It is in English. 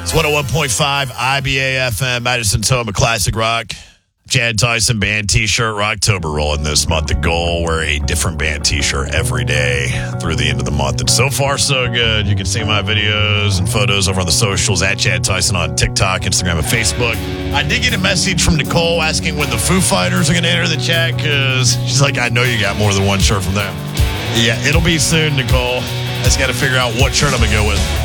It's 101.5 IBA FM, Madison Toma Classic Rock. Chad Tyson band t-shirt, Rocktober rolling this month. The goal, wear a different band t-shirt every day through the end of the month. And so far, so good. You can see my videos and photos over on the socials at Chad Tyson on TikTok, Instagram, and Facebook. I did get a message from Nicole asking when the Foo Fighters are going to enter the chat because she's like, I know you got more than one shirt from them. Yeah, it'll be soon, Nicole. I just got to figure out what shirt I'm going to go with.